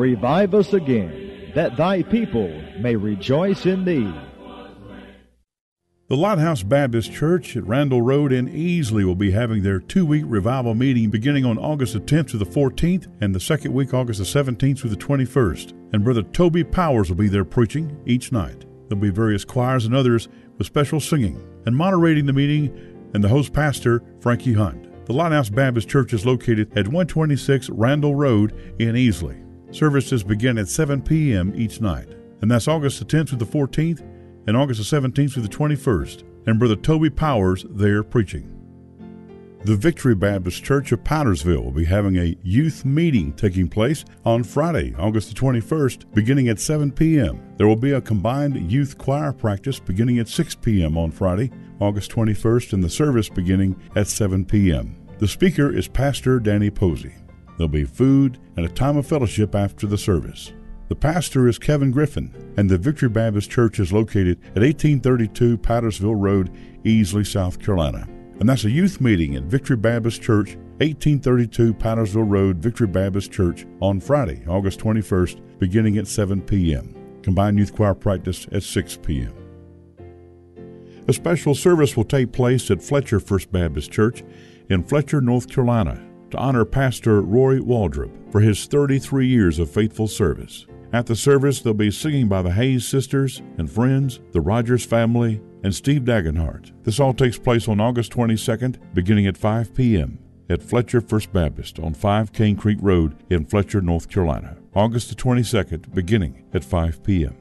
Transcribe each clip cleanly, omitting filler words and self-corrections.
Revive us again, that thy people may rejoice in thee. The Lighthouse Baptist Church at Randall Road in Easley will be having their 2-week revival meeting beginning on August the 10th through the 14th and the second week August the 17th through the 21st. And Brother Toby Powers will be there preaching each night. There'll be various choirs and others with special singing. And moderating the meeting and the host pastor, Frankie Hunt. The Lighthouse Baptist Church is located at 126 Randall Road in Easley. Services begin at 7 p.m. each night. And that's August the 10th through the 14th and August the 17th through the 21st, and Brother Toby Powers there preaching. The Victory Baptist Church of Powdersville will be having a youth meeting taking place on Friday, August the 21st, beginning at 7 p.m. There will be a combined youth choir practice beginning at 6 p.m. on Friday, August 21st, and the service beginning at 7 p.m. The speaker is Pastor Danny Posey. There'll be food and a time of fellowship after the service. The pastor is Kevin Griffin, and the Victory Baptist Church is located at 1832 Powdersville Road, Easley, South Carolina. And that's a youth meeting at Victory Baptist Church, 1832 Powdersville Road, Victory Baptist Church, on Friday, August 21st, beginning at 7 p.m. Combined youth choir practice at 6 p.m. A special service will take place at Fletcher First Baptist Church in Fletcher, North Carolina, to honor Pastor Roy Waldrop for his 33 years of faithful service. At the service, they'll be singing by the Hayes Sisters and Friends, the Rogers family, and Steve Dagenhart. This all takes place on August 22nd, beginning at 5 p.m. at Fletcher First Baptist on 5 Cane Creek Road in Fletcher, North Carolina. August the 22nd, beginning at 5 p.m.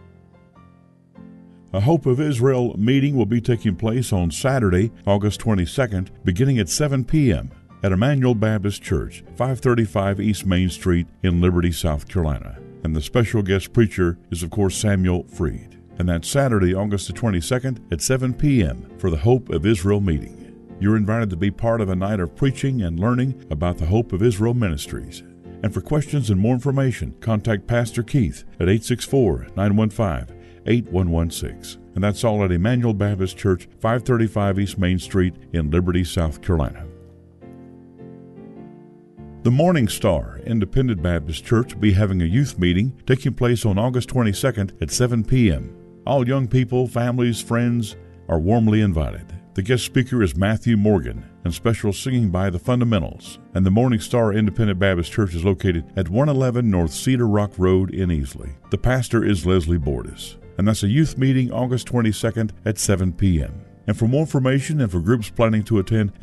A Hope of Israel meeting will be taking place on Saturday, August 22nd, beginning at 7 p.m. at Emmanuel Baptist Church, 535 East Main Street in Liberty, South Carolina. And the special guest preacher is, of course, Samuel Freed. And that's Saturday, August the 22nd at 7 p.m. for the Hope of Israel meeting. You're invited to be part of a night of preaching and learning about the Hope of Israel ministries. And for questions and more information, contact Pastor Keith at 864-915-8116. And that's all at Emmanuel Baptist Church, 535 East Main Street in Liberty, South Carolina. The Morning Star Independent Baptist Church will be having a youth meeting taking place on August 22nd at 7 p.m. All young people, families, friends are warmly invited. The guest speaker is Matthew Morgan, and special singing by the Fundamentals. And the Morning Star Independent Baptist Church is located at 111 North Cedar Rock Road in Easley. The pastor is Leslie Bordis. And that's a youth meeting August 22nd at 7 p.m. And for more information and for groups planning to attend,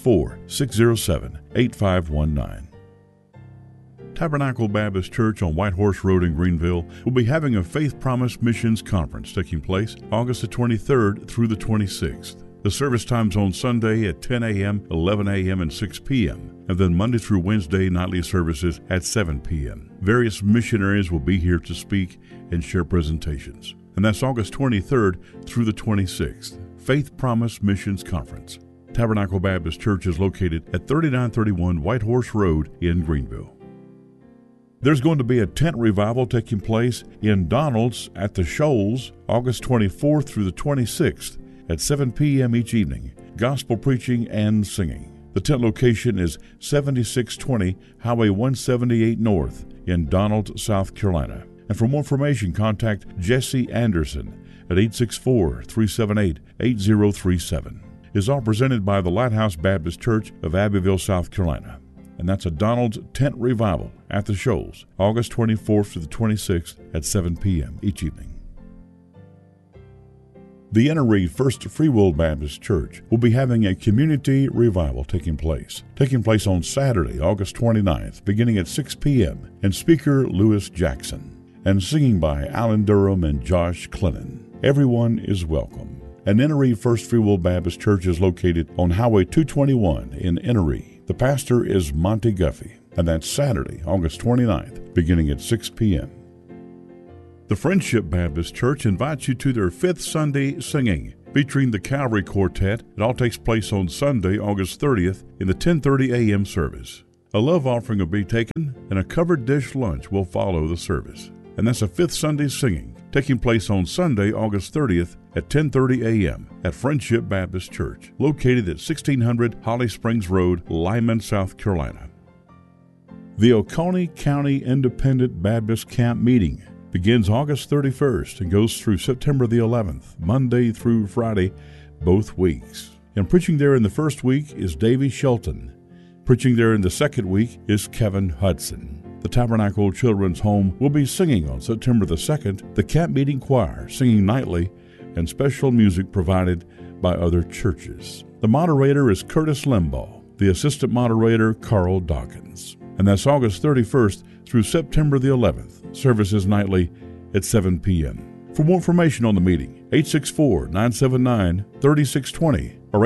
864-607-8519. Tabernacle Baptist Church on Whitehorse Road in Greenville will be having a Faith Promise Missions Conference taking place August the 23rd through the 26th. The service times on Sunday at 10 a.m., 11 a.m., and 6 p.m., and then Monday through Wednesday nightly services at 7 p.m. Various missionaries will be here to speak and share presentations. And that's August 23rd through the 26th. Faith Promise Missions Conference. Tabernacle Baptist Church is located at 3931 Whitehorse Road in Greenville. There's going to be a tent revival taking place in Donalds at the Shoals August 24th through the 26th at 7 p.m. each evening. Gospel preaching and singing. The tent location is 7620 Highway 178 North in Donalds, South Carolina. And for more information, contact Jesse Anderson at 864-378-8037. It's all presented by the Lighthouse Baptist Church of Abbeville, South Carolina. And that's a Donald's Tent Revival at the Shoals, August 24th to the 26th at 7 p.m. each evening. The Innery First Free Will Baptist Church will be having a community revival taking place on Saturday, August 29th, beginning at 6 p.m., and speaker Lewis Jackson, and singing by Alan Durham and Josh Clennon. Everyone is welcome. And Innery First Free Will Baptist Church is located on Highway 221 in Innery. The pastor is Monty Guffey, and that's Saturday, August 29th, beginning at 6 p.m. The Friendship Baptist Church invites you to their 5th Sunday singing, featuring the Calvary Quartet. It all takes place on Sunday, August 30th, in the 10:30 a.m. service. A love offering will be taken, and a covered dish lunch will follow the service. And that's a 5th Sunday singing, taking place on Sunday, August 30th at 10:30 a.m. at Friendship Baptist Church, located at 1600 Holly Springs Road, Lyman, South Carolina. The Oconee County Independent Baptist Camp Meeting begins August 31st and goes through September the 11th, Monday through Friday, both weeks. And preaching there in the first week is Davy Shelton. Preaching there in the second week is Kevin Hudson. The Tabernacle Children's Home will be singing on September the 2nd, the Camp Meeting Choir singing nightly, and special music provided by other churches. The moderator is Curtis Limbaugh, the assistant moderator Carl Dawkins. And that's August 31st through September the 11th. Services nightly at 7 p.m. For more information on the meeting, 864-979-3620 or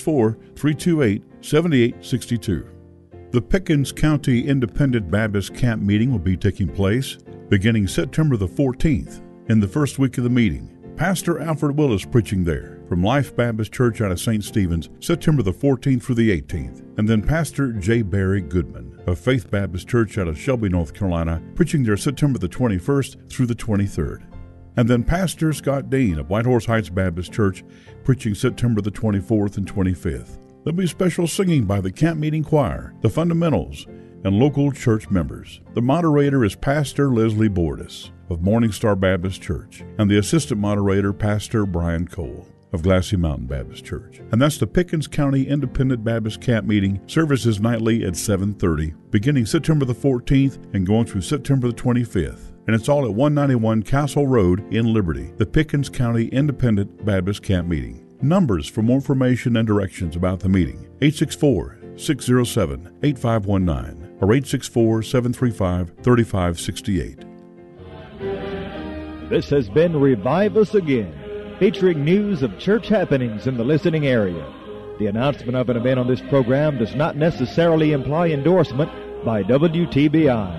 864-328-7862. The Pickens County Independent Baptist Camp Meeting will be taking place beginning September the 14th. In the first week of the meeting, Pastor Alfred Willis preaching there from Life Baptist Church out of St. Stephen's, September the 14th through the 18th. And then Pastor J. Barry Goodman of Faith Baptist Church out of Shelby, North Carolina, preaching there September the 21st through the 23rd. And then Pastor Scott Dean of Whitehorse Heights Baptist Church, preaching September the 24th and 25th. There'll be special singing by the Camp Meeting Choir, the Fundamentals, and local church members. The moderator is Pastor Leslie Bordis of Morning Star Baptist Church, and the assistant moderator, Pastor Brian Cole of Glassy Mountain Baptist Church. And that's the Pickens County Independent Baptist Camp Meeting. Services nightly at 7:30, beginning September the 14th and going through September the 25th. And it's all at 191 Castle Road in Liberty, the Pickens County Independent Baptist Camp Meeting. Numbers for more information and directions about the meeting, 864-607-8519 or 864-735-3568. This has been Revive Us Again, featuring news of church happenings in the listening area. The announcement of an event on this program does not necessarily imply endorsement by WTBI.